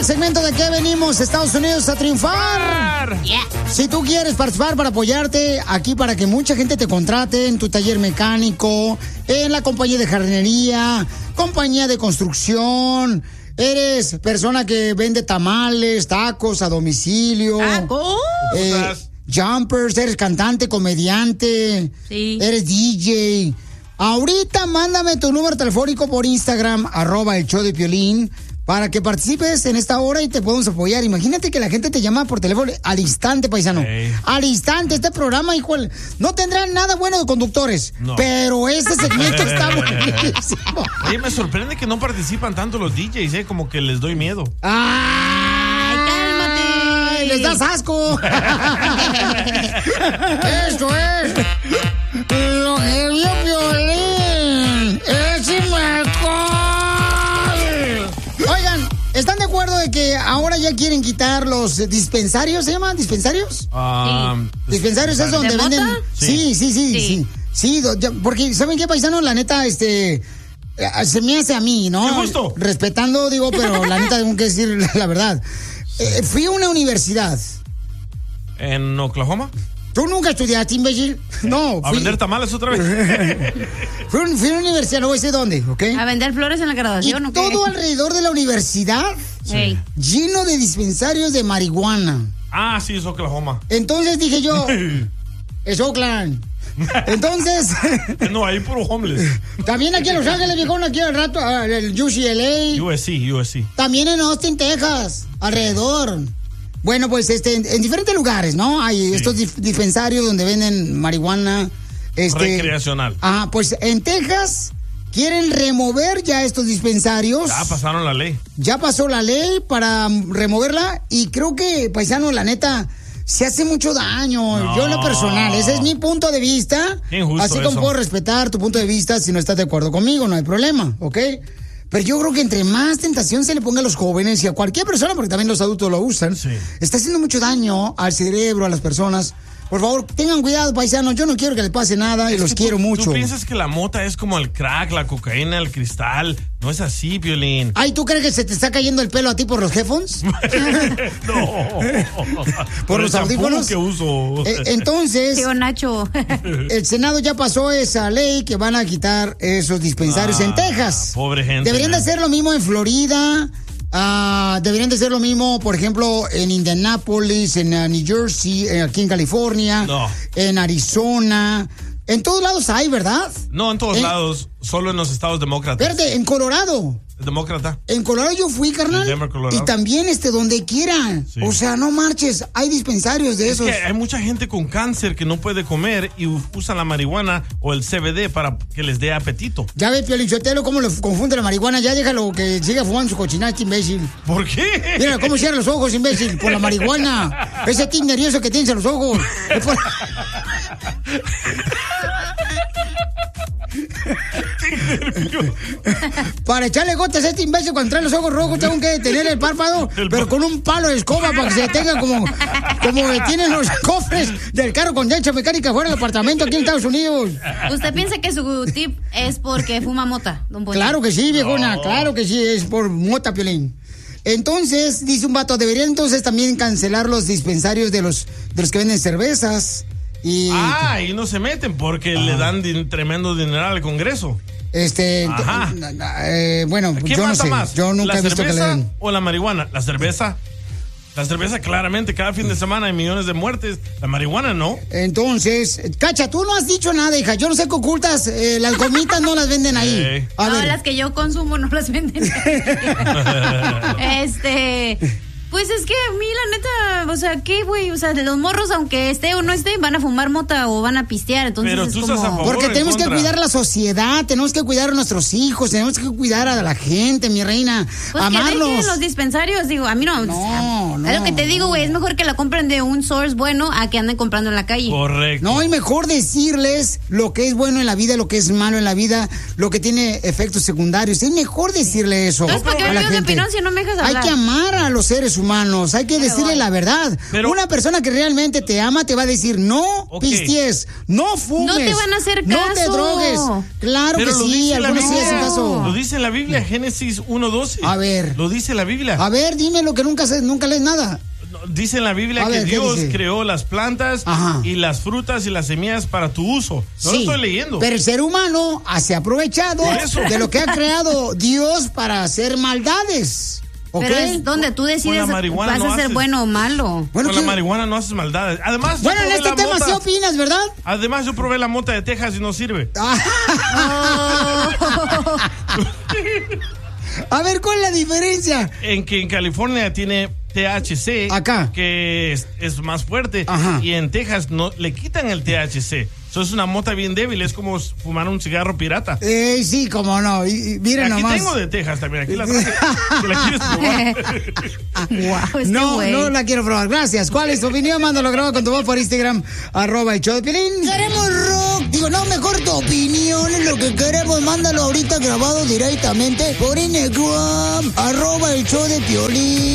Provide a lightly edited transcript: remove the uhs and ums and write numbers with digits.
al segmento de que venimos, Estados Unidos, a triunfar. Yeah. Si tú quieres participar para apoyarte aquí, para que mucha gente te contrate en tu taller mecánico, en la compañía de jardinería, compañía de construcción, eres persona que vende tamales, tacos a domicilio. ¿Tacos? Jumpers, eres cantante, comediante, sí. Eres DJ. Ahorita mándame tu número telefónico por Instagram, @elshowdepiolín, para que participes en esta hora y te podemos apoyar. Imagínate que la gente te llama por teléfono al instante, paisano. Hey. Al instante, este programa, hijo, no tendrá nada bueno de conductores, no. Pero este segmento está buenísimo. Oye, me sorprende que no participan tanto los DJs, como que les doy miedo. ¡Ay, cálmate! ¡Les das asco! ¡Esto es lo que vio Piolín! ¡Échame alcohol! Oigan, ¿están de acuerdo de que ahora ya quieren quitar los dispensarios? ¿Se llaman dispensarios? ¿Dispensarios es donde venden? Sí. Sí, porque ¿saben qué, paisano? La neta, se me hace a mí, ¿no? ¡Qué gusto! Respetando, digo, pero la neta tengo que decir la verdad. Fui a una universidad. ¿En Oklahoma? ¿Tú nunca estudiaste, imbécil? No. ¿A vender tamales otra vez? Fui a una universidad, no voy a decir dónde, ¿ok? ¿A vender flores en la graduación y o qué? todo alrededor de la universidad, sí. Lleno de dispensarios de marihuana. Ah, sí, es Oklahoma. Entonces dije yo, es Oakland. Entonces... No, ahí puro homeless. También aquí en Los Ángeles, viejón, aquí al rato, el UCLA. USC. También en Austin, Texas, alrededor. Bueno, pues en diferentes lugares, ¿no? Hay estos dispensarios donde venden marihuana. Recreacional. Ah, pues en Texas quieren remover ya estos dispensarios. Ya pasaron la ley. Ya pasó la ley para removerla y creo que, paisano, la neta, se hace mucho daño. No. Yo en lo personal, ese es mi punto de vista. Qué injusto así como eso. puedo respetar tu punto de vista si no estás de acuerdo conmigo, no hay problema, ¿ok? Pero yo creo que entre más tentación se le ponga a los jóvenes y a cualquier persona, porque también los adultos lo usan, está haciendo mucho daño al cerebro, a las personas. Por favor, tengan cuidado, paisanos. Yo no quiero que les pase nada y los quiero mucho. ¿Tú piensas que la mota es como el crack, la cocaína, el cristal? No es así, Piolín. Ay, ¿tú crees que se te está cayendo el pelo a ti por los headphones? No. ¿Por los audífonos que uso. Entonces, Tío Nacho. El Senado ya pasó esa ley que van a quitar esos dispensarios en Texas. Pobre gente. Deberían de hacer lo mismo en Florida. Deberían de ser lo mismo, por ejemplo, en Indianápolis, en New Jersey, aquí en California, en Arizona. En todos lados hay, ¿verdad? No, en todos lados, solo en los estados demócratas. Espérate, en Colorado. Demócrata. En Colorado yo fui, carnal. Denver, Colorado. Y también donde quiera. Sí. O sea, no marches. Hay dispensarios de esos. Es que hay mucha gente con cáncer que no puede comer y usan la marihuana o el CBD para que les dé apetito. Ya ve, Piolín Sotelo, cómo le confunde la marihuana. Ya déjalo que siga fumando su cochinada, este imbécil. ¿Por qué? Mira cómo cierra los ojos, imbécil, por la marihuana. Ese tic nervioso que tienes en los ojos. Para echarle gotas a este imbécil cuando trae los ojos rojos, tengo que tener el párpado, pero con un palo de escoba para que se tenga como tienen los cofres del carro con derecha mecánica fuera del apartamento aquí en Estados Unidos. ¿Usted piensa que su tip es porque fuma mota, don Poncho? Claro que sí, viejona, claro que sí, es por mota, Piolín. Entonces, dice un vato, deberían entonces también cancelar los dispensarios de los que venden cervezas. Y no se meten porque le dan tremendo dinero al Congreso. Bueno, ¿Qué yo no mata sé. más? Yo nunca he visto que le den. ¿La cerveza o la marihuana? La cerveza claramente, cada fin de semana hay millones de muertes. La marihuana no. Entonces, Cacha, tú no has dicho nada, hija. Yo no sé qué ocultas. Las gomitas no las venden ahí. A ver. Las que yo consumo no las venden ahí. Pues es que a mí la neta, o sea, ¿qué, güey? O sea, de los morros, aunque esté o no esté, van a fumar mota o van a pistear, entonces pero es tú como... estás a favor. Porque tenemos que cuidar la sociedad, tenemos que cuidar a nuestros hijos, tenemos que cuidar a la gente, mi reina, pues amarlos. Que dejen los dispensarios, digo, a mí no. Es lo que te digo, güey, es mejor que la compren de un source bueno a que anden comprando en la calle. Correcto. No, y mejor decirles lo que es bueno en la vida, lo que es malo en la vida, lo que tiene efectos secundarios. Es mejor decirle eso. Entonces, ¿para qué me pides opinión si no me dejas hablar? Hay que amar a los seres humanos. humanos. Hay que decirle la verdad. Pero- Una persona que realmente te ama te va a decir, no pisties, no fumes. No te van a hacer No te caso. drogues. Claro Pero que lo sí, dice la algunos sí Biblia. hacen caso. Lo dice la Biblia, Génesis 1:12. A ver. Lo dice la Biblia. A ver, dime lo que nunca lees nada. Dice en la Biblia A que ver, ¿qué Dios dice? creó las plantas Ajá. y las frutas y las semillas para tu uso. No lo estoy leyendo. Pero el ser humano se ha aprovechado Por eso. de lo que ha creado Dios para hacer maldades. ¿Ok? Pero es donde tú decides Con la marihuana vas no a ser haces. bueno o malo. Bueno, Con la ¿qué? marihuana no haces maldades. Además, yo Bueno, en probé este la tema mota. sí opinas, ¿verdad? Además, yo probé la mota de Texas y no sirve. A ver, ¿cuál es la diferencia? En que en California tiene THC, Acá. que es más fuerte, Ajá. y en Texas no le quitan el THC. Eso es una mota bien débil, es como fumar un cigarro pirata. Sí, cómo no. Y miren Aquí nomás. tengo de Texas también, aquí la traje. Si la quieres probar. Wow, No la quiero probar. Gracias. ¿Cuál es tu opinión? Mándalo grabado con tu voz por Instagram, @el show de Piolín. Queremos rock. Digo, no, mejor tu opinión es lo que queremos. Mándalo ahorita grabado directamente por Instagram, @el show de Piolín.